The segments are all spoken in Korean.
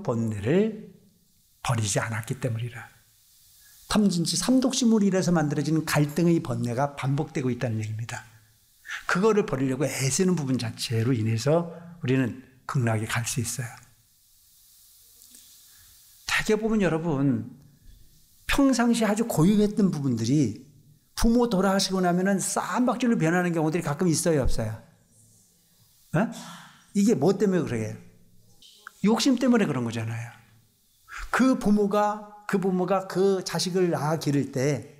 본내를 버리지 않았기 때문이라. 탐진치 삼독심으로 인해서 만들어지는 갈등의 번뇌가 반복되고 있다는 얘기입니다. 그거를 버리려고 애쓰는 부분 자체로 인해서 우리는 극락에 갈 수 있어요. 대개 보면 여러분, 평상시 아주 고유했던 부분들이 부모 돌아가시고 나면은 쌈박질로 변하는 경우들이 가끔 있어요, 없어요? 어? 이게 뭐 때문에 그래요? 욕심 때문에 그런 거잖아요. 그 부모가 그 자식을 기를 때,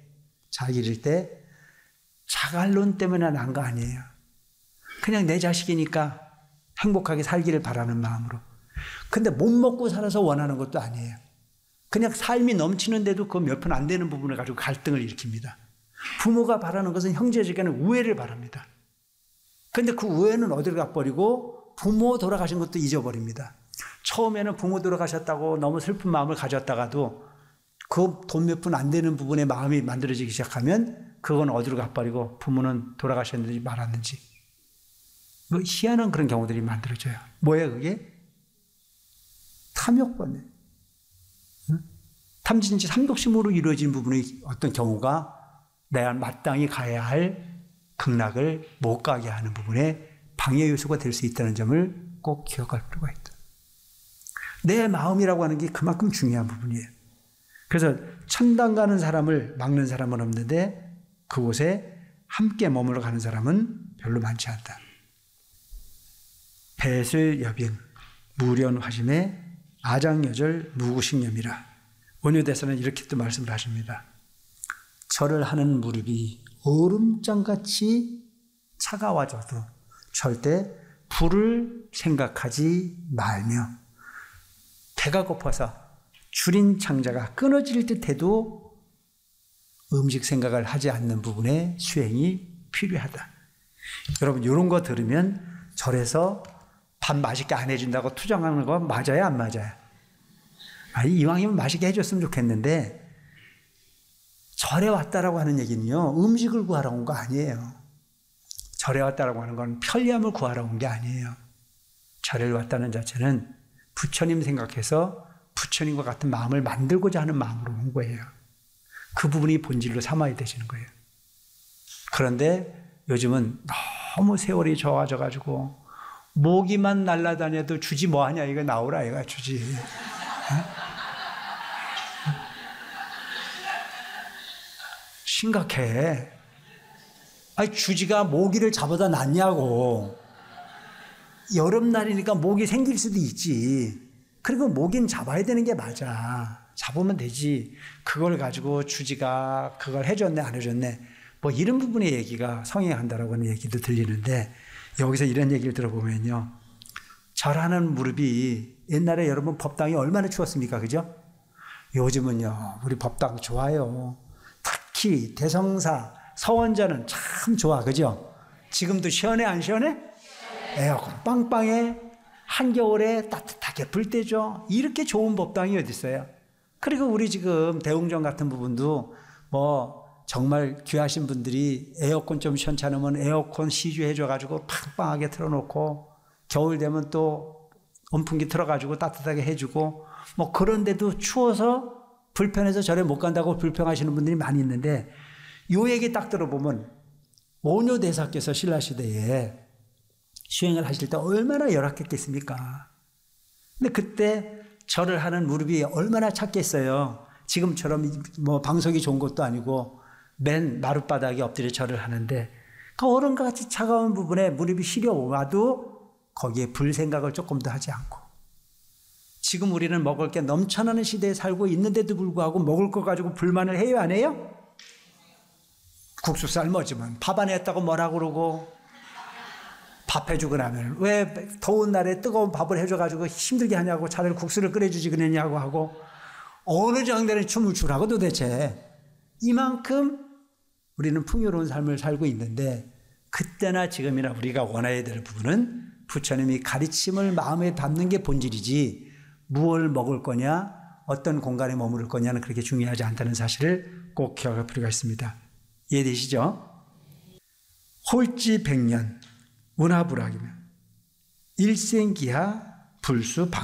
자갈론 때문에 난 거 아니에요. 그냥 내 자식이니까 행복하게 살기를 바라는 마음으로. 근데 못 먹고 살아서 원하는 것도 아니에요. 그냥 삶이 넘치는데도 그 몇 푼 안 되는 부분을 가지고 갈등을 일으킵니다. 부모가 바라는 것은 형제지간의 우애를 바랍니다. 근데 그 우애는 어디를 가버리고 부모 돌아가신 것도 잊어버립니다. 처음에는 부모 돌아가셨다고 너무 슬픈 마음을 가졌다가도 그 돈 몇 푼 안 되는 부분에 마음이 만들어지기 시작하면 그건 어디로 가버리고 부모는 돌아가셨는지 말았는지. 뭐 희한한 그런 경우들이 만들어져요. 뭐예요 그게? 탐욕번뇌. 탐진치 삼독심으로 이루어진 부분의 어떤 경우가 내가 마땅히 가야 할 극락을 못 가게 하는 부분에 방해 요소가 될 수 있다는 점을 꼭 기억할 필요가 있다. 내 마음이라고 하는 게 그만큼 중요한 부분이에요. 그래서 천당 가는 사람을 막는 사람은 없는데 그곳에 함께 머물러 가는 사람은 별로 많지 않다. 배슬여빙, 무련화심에 아장여절 무구식념이라. 원효대사는 이렇게 또 말씀을 하십니다. 절을 하는 무릎이 얼음장같이 차가워져도 절대 불을 생각하지 말며 배가 고파서 줄인 창자가 끊어질 듯해도 음식 생각을 하지 않는 부분에 수행이 필요하다. 여러분 이런 거 들으면 절에서 밥 맛있게 안 해준다고 투정하는 거 맞아요 안 맞아요? 이왕이면 맛있게 해줬으면 좋겠는데 절에 왔다라고 하는 얘기는요 음식을 구하러 온 거 아니에요. 절에 왔다라고 하는 건 편리함을 구하러 온 게 아니에요. 절에 왔다는 자체는 부처님 생각해서 부처님과 같은 마음을 만들고자 하는 마음으로 온 거예요. 그 부분이 본질로 삼아야 되시는 거예요. 그런데 요즘은 너무 세월이 좋아져가지고 모기만 날아다녀도 주지 뭐하냐 이거 나오라 이거 주지. 심각해. 주지가 모기를 잡아다 놨냐고. 여름날이니까 모기 생길 수도 있지. 그리고 모기는 잡아야 되는 게 맞아. 잡으면 되지. 그걸 가지고 주지가 그걸 해줬네 안 해줬네. 뭐 이런 부분의 얘기가 성행한다라고 하는 얘기도 들리는데 여기서 이런 얘기를 들어보면요. 절하는 무릎이 옛날에 여러분 법당이 얼마나 추웠습니까? 그죠? 요즘은요. 우리 법당 좋아요. 특히 대성사 서원전은 참 좋아. 그죠? 지금도 시원해 안 시원해? 에어컨 빵빵해. 한겨울에 따뜻하게 불 때죠. 이렇게 좋은 법당이 어디 있어요? 그리고 우리 지금 대웅전 같은 부분도 뭐 정말 귀하신 분들이 에어컨 좀 시원찮으면 에어컨 시주해줘가지고 팡팡하게 틀어놓고 겨울 되면 또 온풍기 틀어가지고 따뜻하게 해주고 뭐 그런데도 추워서 불편해서 절에 못 간다고 불평하시는 분들이 많이 있는데 요 얘기 딱 들어보면 원효대사께서 신라시대에 수행을 하실 때 얼마나 열악했겠습니까? 근데 그때 절을 하는 무릎이 얼마나 찼겠어요. 지금처럼 뭐 방석이 좋은 것도 아니고 맨 마룻바닥에 엎드려 절을 하는데 그 얼음과 같이 차가운 부분에 무릎이 시려와도 거기에 불 생각을 조금 더 하지 않고 지금 우리는 먹을 게 넘쳐나는 시대에 살고 있는데도 불구하고 먹을 거 가지고 불만을 해요 안 해요? 국수 삶아주면 밥 안 했다고 뭐라 그러고 밥 해주고 나면 왜 더운 날에 뜨거운 밥을 해줘가지고 힘들게 하냐고 차라리 국수를 끓여주지 그랬냐고 하고 어느 장단에 춤을 추라고 도대체. 이만큼 우리는 풍요로운 삶을 살고 있는데 그때나 지금이나 우리가 원해야 될 부분은 부처님이 가르침을 마음에 담는 게 본질이지 무엇을 먹을 거냐 어떤 공간에 머무를 거냐는 그렇게 중요하지 않다는 사실을 꼭 기억할 필요가 있습니다. 이해되시죠? 홀지 백년 운하불학이며 일생기하 불수 방